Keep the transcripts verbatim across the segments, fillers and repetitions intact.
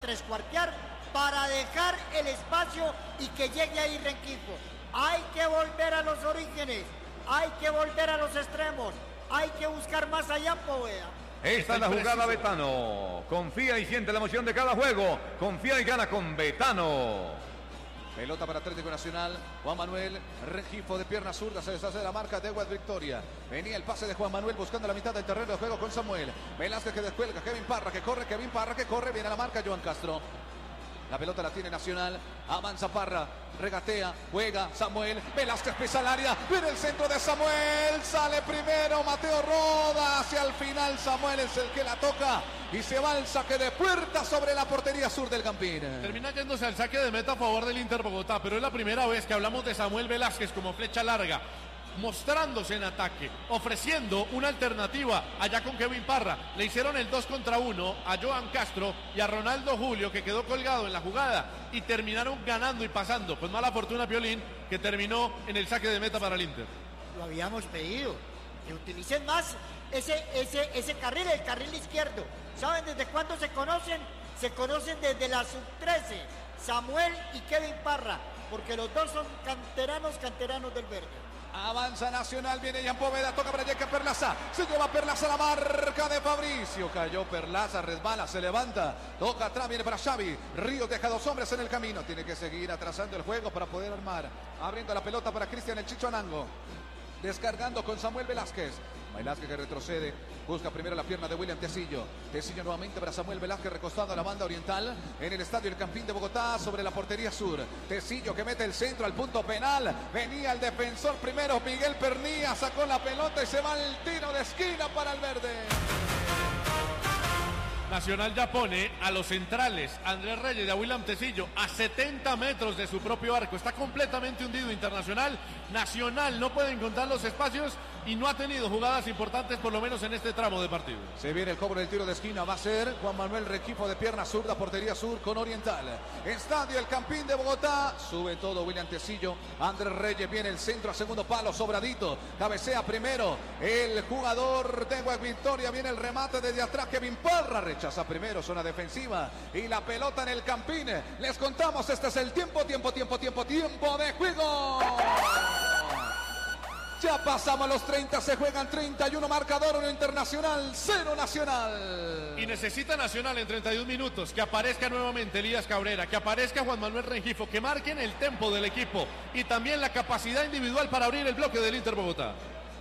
trescuartear para dejar el espacio y que llegue ahí Rengifo. Hay que volver a los orígenes, hay que volver a los extremos, hay que buscar más allá, Poveda. Esta es la jugada, Betano. Confía y siente la emoción de cada juego. Confía y gana con Betano. Pelota para Atlético Nacional. Juan Manuel Rengifo de pierna zurda. Se deshace de la marca de Edward Victoria. Venía el pase de Juan Manuel buscando la mitad del terreno de juego con Samuel. Velázquez que descuelga. Kevin Parra que corre. Kevin Parra que corre. Viene a la marca Joan Castro. La pelota la tiene Nacional. Avanza Parra. Regatea. Juega Samuel. Velázquez pisa al área. Viene el centro de Samuel. Sale primero Mateo Roda. Hacia el final Samuel es el que la toca. Y se va el saque de puerta sobre la portería sur del Campín. Termina yéndose al saque de meta a favor del Inter Bogotá. Pero es la primera vez que hablamos de Samuel Velázquez como flecha larga, mostrándose en ataque, ofreciendo una alternativa allá con Kevin Parra. Le hicieron el dos contra uno a Joan Castro y a Ronaldo Julio, que quedó colgado en la jugada, y terminaron ganando y pasando. Pues mala fortuna Piolín, que terminó en el saque de meta para el Inter. Lo habíamos pedido, que utilicen más ese, ese, ese carril, el carril izquierdo. ¿Saben desde cuándo se conocen? Se conocen desde la sub trece, Samuel y Kevin Parra, porque los dos son canteranos, canteranos del verde. Avanza Nacional, viene Jan Poveda, toca para Jacob Perlaza, se lleva Perlaza la marca de Fabricio, cayó Perlaza, resbala, se levanta, toca atrás, viene para Xavi, Ríos deja dos hombres en el camino, tiene que seguir atrasando el juego para poder armar, abriendo la pelota para Cristian el Chicho Anango, descargando con Samuel Velázquez. Velázquez que retrocede, busca primero la pierna de William Tecillo. Tecillo nuevamente para Samuel Velázquez, recostado a la banda oriental en el estadio El Campín de Bogotá sobre la portería sur. Tecillo que mete el centro al punto penal. Venía el defensor primero, Miguel Pernía, sacó la pelota y se va el tiro de esquina para el verde. Nacional ya pone a los centrales, Andrés Reyes y a William Tecillo, a setenta metros de su propio arco. Está completamente hundido Internacional. Nacional no puede encontrar los espacios y no ha tenido jugadas importantes, por lo menos en este tramo de partido. Se viene el cobro del tiro de esquina, va a ser Juan Manuel Rengifo de pierna zurda, portería sur con Oriental. Estadio El Campín de Bogotá, sube todo William Tecillo. Andrés Reyes viene el centro a segundo palo, sobradito, cabecea primero el jugador de Edward Victoria, viene el remate desde atrás, Kevin Parra rechaza primero, zona defensiva y la pelota en el Campín. Les contamos, este es el tiempo, tiempo, tiempo, tiempo, tiempo de juego. Ya pasamos los treinta, se juegan treinta y uno, marcador uno Internacional, cero Nacional. Y necesita Nacional en treinta y un minutos que aparezca nuevamente Elías Cabrera, que aparezca Juan Manuel Rengifo, que marquen el tempo del equipo y también la capacidad individual para abrir el bloque del Inter Bogotá.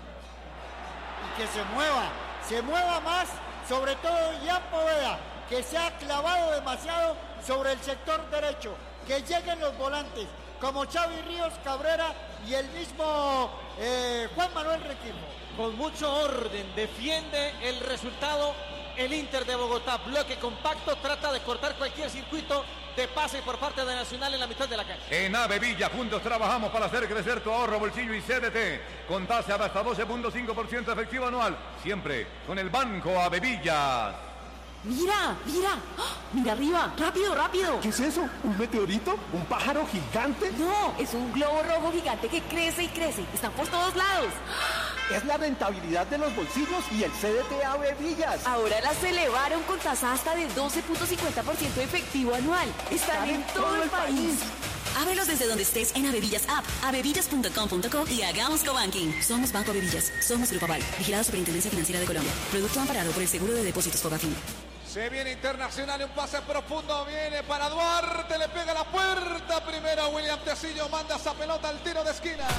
Y que se mueva, se mueva más, sobre todo Jan Poveda, que se ha clavado demasiado sobre el sector derecho, que lleguen los volantes, como Xavi Ríos Cabrera y el mismo eh, Juan Manuel Rengifo. Con mucho orden, defiende el resultado el Inter de Bogotá. Bloque compacto, trata de cortar cualquier circuito de pase por parte de Nacional en la mitad de la cancha. En Avevilla, juntos trabajamos para hacer crecer tu ahorro, bolsillo y C D T. Con tasa de hasta doce punto cinco por ciento efectivo anual. Siempre con el Banco Avevillas. ¡Mira! ¡Mira! ¡Oh! ¡Mira arriba! ¡Rápido, rápido! ¿Qué es eso? ¿Un meteorito? ¿Un pájaro gigante? No, es un globo rojo gigante que crece y crece. Están por todos lados. Es la rentabilidad de los bolsillos y el C D T Avevillas. Ahora las elevaron con tasa hasta de doce punto cincuenta por ciento efectivo anual. Están, Están en, en todo, todo el país. país. Ábrelos desde donde estés en Avevillas App, avevillas punto com punto co y hagamos cobanking. Somos Banco Avevillas, somos Grupo Aval, vigilado Superintendencia Financiera de Colombia. Producto amparado por el Seguro de Depósitos Fogafín. Se viene Internacional, un pase profundo, viene para Duarte, le pega la puerta primero William Tecillo, manda esa pelota al tiro de esquina.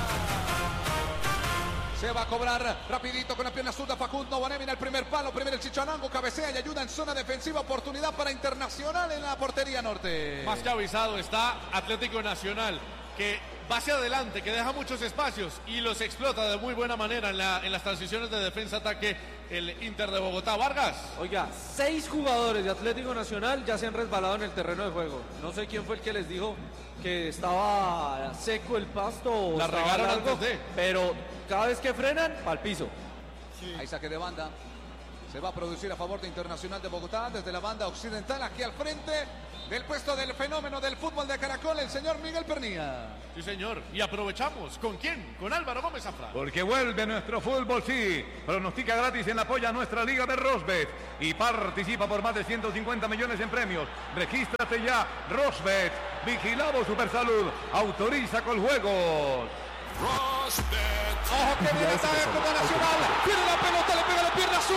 Se va a cobrar rapidito con la pierna zurda Facundo Bonevi en el primer palo, primero el Chicho Anango, cabecea y ayuda en zona defensiva, oportunidad para Internacional en la portería norte. Más que avisado está Atlético Nacional, que va hacia adelante, que deja muchos espacios y los explota de muy buena manera en, la, en las transiciones de defensa-ataque el Inter de Bogotá. Vargas. Oiga, seis jugadores de Atlético Nacional ya se han resbalado en el terreno de juego. No sé quién fue el que les dijo que estaba seco el pasto o la estaba regaron largo, antes de... pero cada vez que frenan, al piso. Sí. Ahí saque de banda. Se va a producir a favor de Internacional de Bogotá desde la banda occidental aquí al frente. del puesto del fenómeno del fútbol de Caracol, el señor Miguel Pernía. Sí, señor. Y aprovechamos. ¿Con quién? Con Álvaro Gómez Zafra. Porque vuelve nuestro fútbol, sí. Pronostica gratis en la polla nuestra liga de Rosbet y participa por más de ciento cincuenta millones en premios. Regístrate ya, Rosbet. Vigilado Supersalud. Autoriza con juegos. Ojo que viene ataque como Nacional. Tiene la pelota, le pega la pierna.